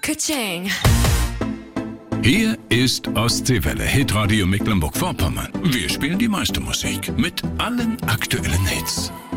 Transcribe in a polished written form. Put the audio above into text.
Ka-ching. Hier ist Ostseewelle, Hitradio Mecklenburg-Vorpommern. Wir spielen die meiste Musik mit allen aktuellen Hits.